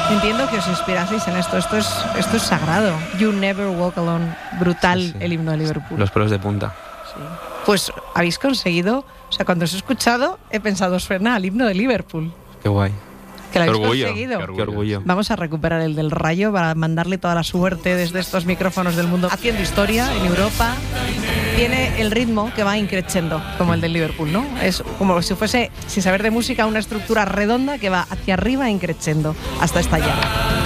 Entiendo que os inspiraseis en esto. Esto es sagrado. You Never Walk Alone. Brutal, sí. El himno de Liverpool. Los pelos de punta. Sí. Pues habéis conseguido... O sea, cuando os he escuchado, he pensado, suena al himno de Liverpool. Qué guay. Que lo habéis conseguido. Qué orgullo. Vamos a recuperar el del Rayo para mandarle toda la suerte desde estos micrófonos del mundo. Haciendo historia en Europa. Tiene el ritmo que va increciendo, como el del Liverpool, ¿no? Es como si fuese, sin saber de música, una estructura redonda que va hacia arriba increciendo hasta estallar.